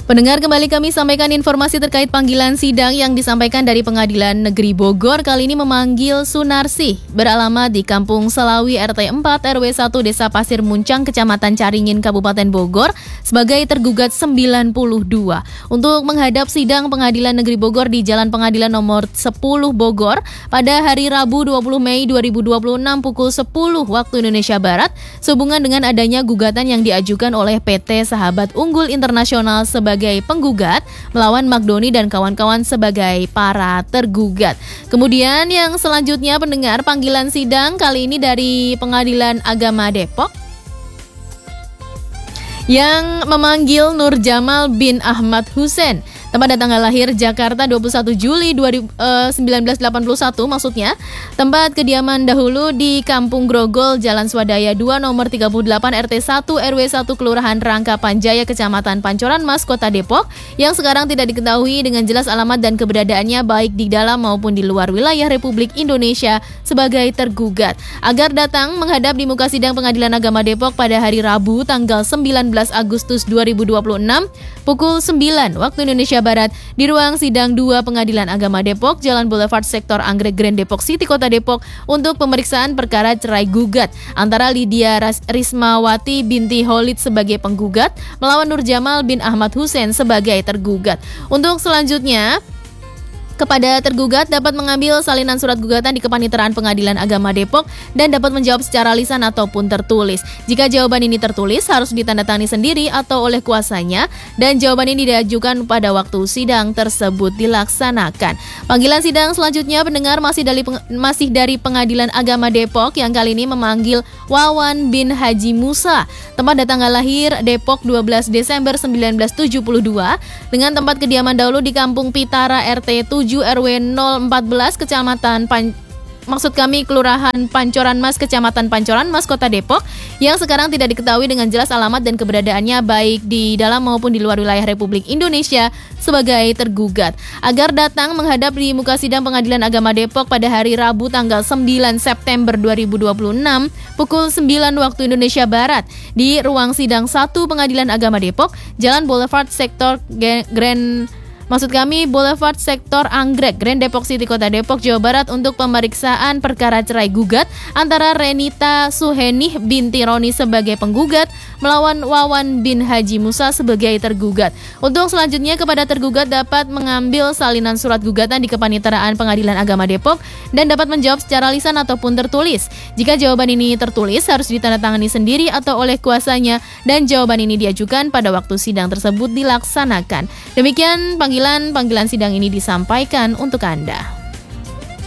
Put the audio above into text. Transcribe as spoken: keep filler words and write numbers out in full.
Pendengar, kembali kami sampaikan informasi terkait panggilan sidang yang disampaikan dari Pengadilan Negeri Bogor. Kali ini memanggil Sunarsih, beralamat di Kampung Selawi R T empat R W satu Desa Pasir Muncang, Kecamatan Caringin, Kabupaten Bogor, sebagai tergugat sembilan puluh dua. Untuk menghadap sidang Pengadilan Negeri Bogor di Jalan Pengadilan nomor sepuluh Bogor pada hari Rabu dua puluh Mei dua ribu dua puluh enam pukul sepuluh waktu Indonesia Barat, sehubungan dengan adanya gugatan yang diajukan oleh P T Sahabat Unggul Internasional sebagai sebagai penggugat melawan Magdoni dan kawan-kawan sebagai para tergugat. Kemudian yang selanjutnya, pendengar, panggilan sidang kali ini dari Pengadilan Agama Depok yang memanggil Nur Jamal bin Ahmad Hussein, tempat dan tanggal lahir Jakarta dua puluh satu Juli seribu sembilan ratus delapan puluh satu, maksudnya tempat kediaman dahulu di Kampung Grogol, Jalan Swadaya dua, nomor tiga puluh delapan R T satu R W satu, Kelurahan Rangkapan Jaya, Kecamatan Pancoran Mas, Kota Depok, yang sekarang tidak diketahui dengan jelas alamat dan keberadaannya baik di dalam maupun di luar wilayah Republik Indonesia sebagai tergugat, agar datang menghadap di muka sidang Pengadilan Agama Depok pada hari Rabu tanggal sembilan belas Agustus dua ribu dua puluh enam pukul sembilan waktu Indonesia Barat di ruang sidang dua Pengadilan Agama Depok, Jalan Boulevard Sektor Anggrek Grand Depok City, Kota Depok, untuk pemeriksaan perkara cerai gugat antara Lydia Rismawati binti Holid sebagai penggugat melawan Nur Jamal bin Ahmad Hussein sebagai tergugat. Untuk selanjutnya, kepada tergugat dapat mengambil salinan surat gugatan di Kepaniteraan Pengadilan Agama Depok dan dapat menjawab secara lisan ataupun tertulis. Jika jawaban ini tertulis, harus ditandatangani sendiri atau oleh kuasanya, dan jawaban ini diajukan pada waktu sidang tersebut dilaksanakan. Panggilan sidang selanjutnya, pendengar, masih dari masih dari Pengadilan Agama Depok yang kali ini memanggil Wawan bin Haji Musa, tempat dan tanggal lahir Depok dua belas Desember seribu sembilan ratus tujuh puluh dua, dengan tempat kediaman dahulu di Kampung Pitara R T tujuh R W nol empat belas, Kecamatan Pan Maksud kami Kelurahan Pancoran Mas, Kecamatan Pancoran Mas, Kota Depok, yang sekarang tidak diketahui dengan jelas alamat dan keberadaannya baik di dalam maupun di luar wilayah Republik Indonesia sebagai tergugat, agar datang menghadap di muka sidang Pengadilan Agama Depok pada hari Rabu tanggal sembilan September dua ribu dua puluh enam pukul sembilan waktu Indonesia Barat di ruang sidang satu Pengadilan Agama Depok, Jalan Boulevard Sektor Grand Maksud kami Boulevard Sektor Anggrek Grand Depok City, Kota Depok, Jawa Barat, untuk pemeriksaan perkara cerai gugat antara Renita Suhenih binti Roni sebagai penggugat melawan Wawan bin Haji Musa sebagai tergugat. Untuk selanjutnya, kepada tergugat dapat mengambil salinan surat gugatan di Kepaniteraan Pengadilan Agama Depok dan dapat menjawab secara lisan ataupun tertulis. Jika jawaban ini tertulis, harus ditandatangani sendiri atau oleh kuasanya, dan jawaban ini diajukan pada waktu sidang tersebut dilaksanakan. Demikian panggilan Panggilan sidang ini disampaikan untuk Anda.